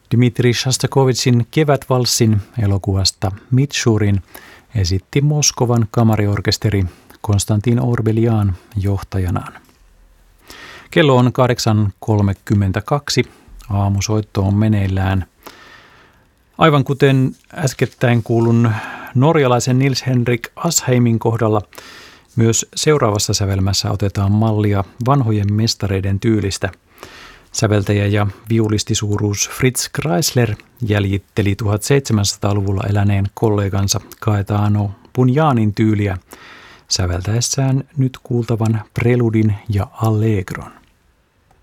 Dmitri Shostakovičin kevätvalssin elokuvasta Mitšurin esitti Moskovan kamariorkesteri Konstantin Orbelian johtajanaan. Kello on 8.32. Aamusoitto on meneillään. Aivan kuten äskettäin kuulun norjalaisen Nils Henrik Asheimin kohdalla, myös seuraavassa sävelmässä otetaan mallia vanhojen mestareiden tyylistä. Säveltäjä ja viulistisuuruus Fritz Kreisler jäljitteli 1700-luvulla eläneen kollegansa Gaetano Bunyanin tyyliä säveltäessään nyt kuultavan preludin ja allegron.